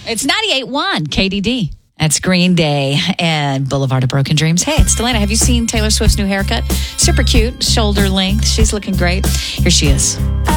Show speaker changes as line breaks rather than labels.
It's 98.1 KDD. That's Green Day and Boulevard of Broken Dreams. Hey, it's Delana. Have you seen Taylor Swift's new haircut? Super cute, shoulder length. She's looking great. Here she is.